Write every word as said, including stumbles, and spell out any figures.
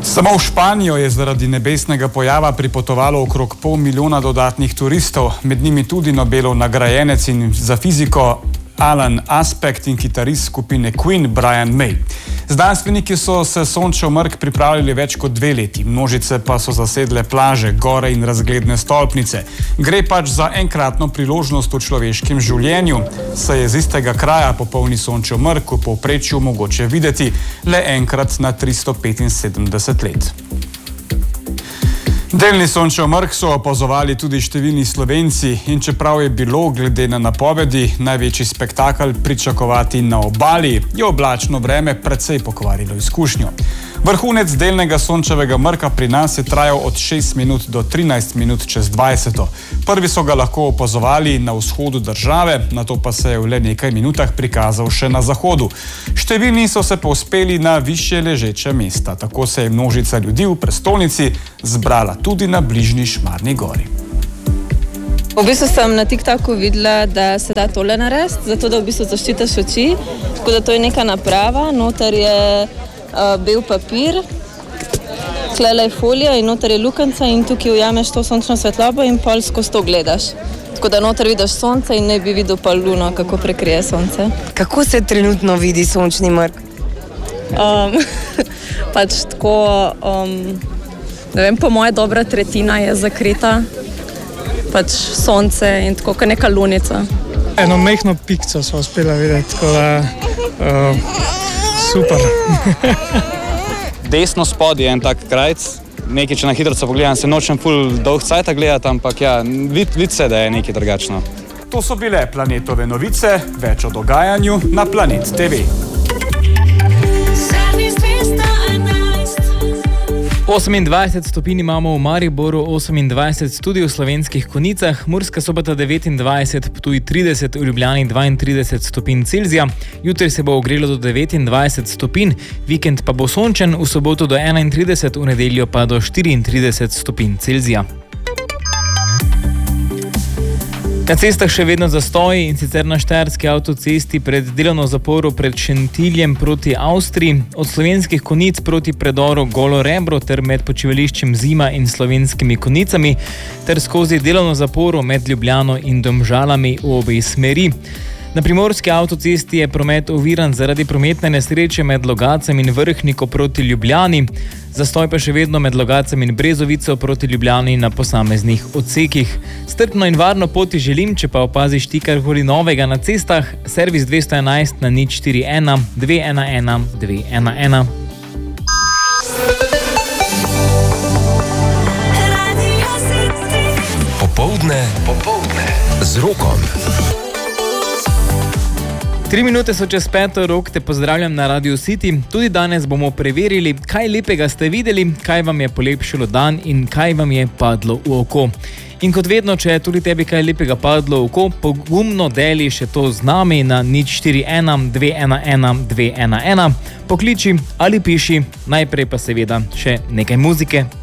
Samo v Španijo je zaradi nebesnega pojava pripotovalo okrog pol milijona dodatnih turistov, med njimi tudi Nobelov nagrajenec in za fiziko Alan Aspect in kitarist skupine Queen Brian May. Znanstveniki so se Sončev mrk pripravljali več kot dve leti, množice pa so zasedle plaže, gore in razgledne stolpnice. Gre pač za enkratno priložnost v človeškem življenju, saj je z istega kraja popolni Sončev mrk v povprečju mogoče videti le enkrat na tristo petinsedemdeset let. Delni Sončev mrk so opazovali tudi številni Slovenci in čeprav je bilo, glede na napovedi, največji spektakel pričakovati na obali, je oblačno vreme precej pokvarilo izkušnjo. Vrhunec delnega Sončevega mrka pri nas je trajal od šest minut do trinajst minut čez dvajseto. Prvi so ga lahko opazovali na vzhodu države, nato pa se je v le nekaj minutah prikazal še na zahodu. Številni so se povzpeli na višje ležeče mesta, tako se je množica ljudi v prestolnici zbrala tudi na bližnji Šmarni gori. V bistvu sem na TikToku videla, da se da tole narediti, zato da v bistvu zaščitiš oči, tako da to je neka naprava, noter je uh, bel papir, tlele je folija in noter je lukenca in tukaj ujameš to sončno svetlobo in pol skozi to gledaš. Tako da noter vidiš sonce in ne bi videl pa luno, kako prekrije sonce. Kako se trenutno vidi sončni mrk? Um, pač tako, um, ne vem, po moje dobra tretjina je zakrita, pač sonce in tako, kot neka lunica. Eno mehno pikco so uspela videti, tako da uh, super. Desno spod je en tak krajc, nekaj, če na hitroco pogledam, se nočem ful dolg cajta gledati, ampak ja, vid, vid se, da je nekaj drugačno. To so bile Planetove novice, več o dogajanju na Planet T V. osemindvajset stopinj imamo v Mariboru, osemindvajset tudi v Slovenskih Konjicah, Murska Sobota devetindvajset, Ptuj trideset, v Ljubljani dvaintrideset stopinj Celzija. Jutri se bo ogrelo do devetindvajset stopinj, vikend pa bo sončen, v soboto do enaintrideset, v nedeljo pa do štiriintrideset stopinj Celzija. Na cestah še vedno zastoji in sicer na štajerski avtocesti pred delovno zaporo pred Šentiljem proti Avstriji, od Slovenskih Konjic proti predoru Golo Rebro ter med počivališčem Zima in Slovenskimi Konjicami ter skozi delovno zaporo med Ljubljano in Domžalami v obe smeri. Na primorski avtocesti je promet oviran zaradi prometne nesreče med Logacem in Vrhniko proti Ljubljani, zastoj pa še vedno med Logacem in Brezovico proti Ljubljani na posameznih odsekih. Strpno in varno poti želim, če pa opaziš ti karkoli novega na cestah, servis dvesto enajst na nič štiri ena dve ena ena dve ena ena. Popoldne, popoldne z Rokom. Tri minute so čez peto, Rok, te pozdravljam na Radio City. Tudi danes bomo preverili, kaj lepega ste videli, kaj vam je polepšalo dan in kaj vam je padlo v oko. In kot vedno, če je tudi tebi kaj lepega padlo v oko, pogumno deli še to z nami na nič štiri ena dve ena ena dve ena ena. Pokliči ali piši, najprej pa seveda še nekaj muzike.